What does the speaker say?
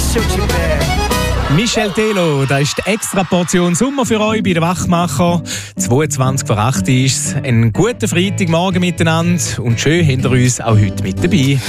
Sushi Bear. Michel Telo, das ist die extra Portion Sommer für euch bei den Wachmacher. 22 vor 8 ist es. Einen guten Freitagmorgen miteinander und schön habt ihr uns auch heute mit dabei.